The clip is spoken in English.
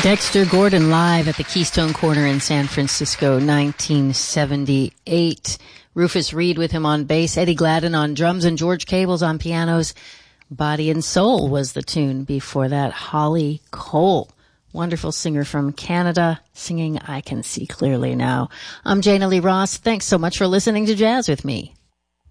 Dexter Gordon live at the Keystone Corner in San Francisco, 1978. Rufus Reid with him on bass, Eddie Gladden on drums, and George Cables on pianos. Body and Soul was the tune before that. Holly Cole, wonderful singer from Canada, singing I Can See Clearly Now. I'm Jana Lee Ross. Thanks so much for listening to Jazz with me.